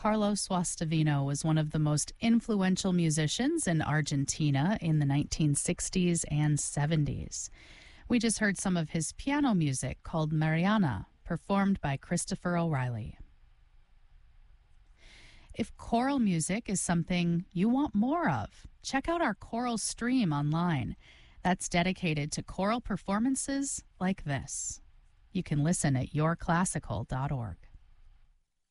Carlos Guastavino was one of the most influential musicians in Argentina in the 1960s and 70s. We just heard some of his piano music called Mariana, performed by Christopher O'Reilly. If choral music is something you want more of, check out our choral stream online. That's dedicated to choral performances like this. You can listen at yourclassical.org.